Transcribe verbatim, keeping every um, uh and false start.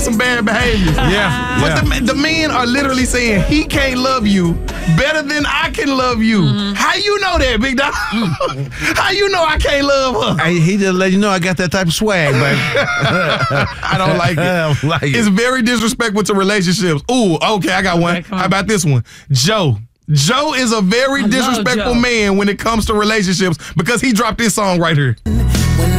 some bad behavior. Yeah. But yeah. the, the men are literally saying he can't love you better than I can love you. Mm-hmm. How you know that, big dog? How you know I can't love her? Hey, he just let you know I got that type of swag, baby. I don't like it. I don't like it. It's very disrespectful to relationships. Ooh, okay, I got Okay, one. come on. How about this one? Joe. Joe is a very I love disrespectful Joe. man when it comes to relationships because he dropped this song right here.